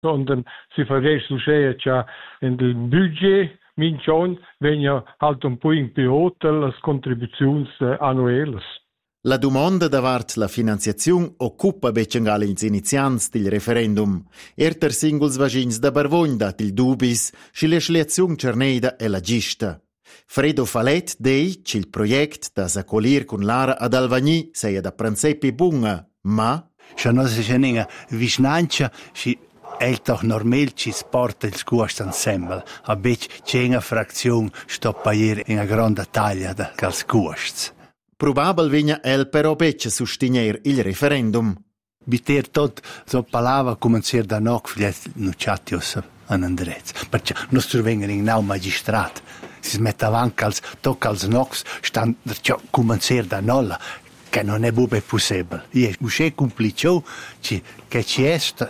sondern si farebbe succedere che nel budget minchon vegna halt un po' in più las contribuzioni annuelles. La domanda davart la finanziazione occupa beccengal ils iniziants del referendum. Erter singuls vagins da Barvogn dat il dubis schi la schliazione cerneida è la gista. Fredo Falet dei che il project da s'accolir con Lara ad Alvagni sei da Pranzepi bunga, ma se non si c'è vicinanza si è doch normal ci sporta il scuost ensemble. A bec c'è una frazione stoppa ieri in una grande taglia da cal scuost. Probabel vigna el però becce sostenere il referendum. Biter tot so palava comencer da noc fliet nucciatios an andrez. Perché nostro vengono in nau magistrat. Si smetta avanti als toc als nocs stand comencer da nolla. Che non è bube possibile. Io usce complicio che ci è sta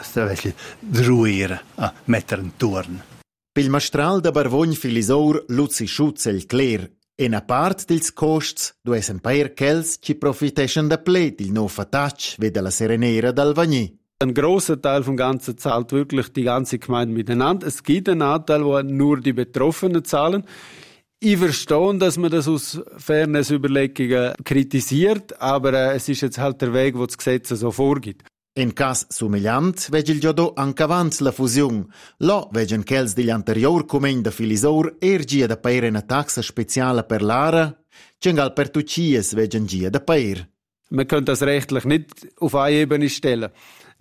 druire a mettere in turno. Pil mastral da Barvogn filisor Luzi Schutz el Cler. En a part dils costs duesen pair chels ci profiteschen da plet il no fatach vede la Serenera d'Alvagni. Ein grosser Teil vom Ganzen zahlt wirklich die ganze Gemeinde miteinander. Es gibt einen Anteil, wo nur die Betroffenen zahlen. Ich verstehe, dass man das aus Fairness-Überlegungen kritisiert, aber es ist jetzt halt der Weg, wo das Gesetz so vorgibt. En cas somigliant, vege il giodò anche avanti la fusione. Lo vegen chels degli anterior comeni da filisor gia da pair una taxa speciale per l'ara, cengal per tucies vegen gia da pair. Man könnte das rechtlich nicht auf eine Ebene stellen,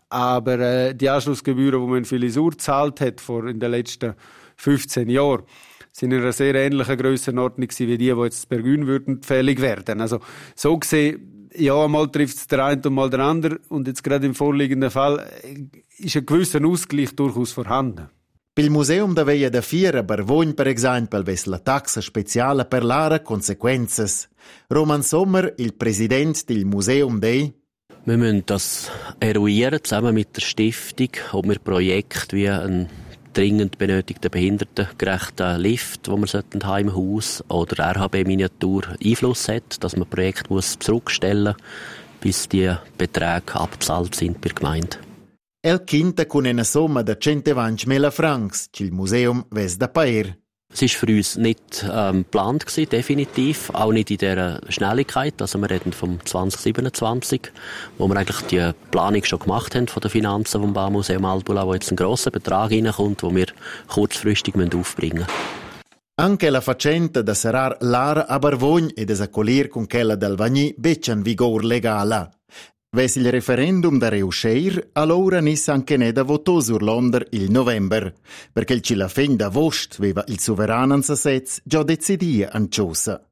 aber die Anschlussgebühren, die man in Filisur gezahlt hat in den letzten 15 Jahren, sind in einer sehr ähnlichen Grössenordnung wie die jetzt per Gün würden fällig werden. Also so gesehen, ja, mal trifft es der eine und mal der andere. Und jetzt gerade im vorliegenden Fall ist ein gewisser Ausgleich durchaus vorhanden. Pil Museum da Veia da Fiera Barvogn, per esempio, ves la taxa speciale per l'ara consequences. Roman Sommer, il Präsident del Museum dei. Wir müssen das eruieren, zusammen mit der Stiftung, ob wir Projekte wie ein dringend benötigten behindertengerechten Lift, wo man im Heimhaus oder RHB-Miniatur Einfluss hat, dass man Projekte zurückstellen muss, bis die Beträge abbezahlt sind bei der Gemeinde. El Quinta con una somma da 120.000 francs, il Museum ves da pair. Es war für uns nicht geplant gewesen, definitiv, auch nicht in dieser Schnelligkeit. Also wir reden vom 2027, wo wir eigentlich die Planung schon gemacht haben von den Finanzen vom Baumuseum Albula, wo jetzt ein grosser Betrag reinkommt, den wir kurzfristig aufbringen müssen. Anche la faccenda da serar l'ara a Barvogn e desaccolir con quella d'Alvagni beccian vigor legala. Ves il referendum da reusceir, allora nis anche ne da votò sur Londra il november, perché il cilafegn da vost veva il soveranen sassetz già decidia anciosa.